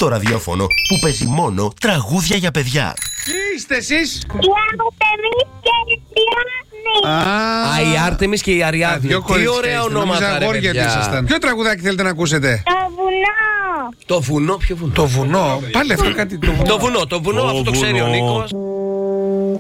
το ραδιόφωνο που παίζει μόνο τραγούδια για παιδιά. Τι είστε εσείς? Η Άρτεμις και η Αριάδνη. Α, η Άρτεμις και η Αριάδνη. Τι ωραία ονόματα, ρε παιδιά. Ποιο τραγουδάκι θέλετε να ακούσετε? Το βουνό. Το βουνό, ποιο βουνό? Το βουνό, πάλι αυτό κάτι. Το βουνό, αυτό το ξέρει ο Νίκος.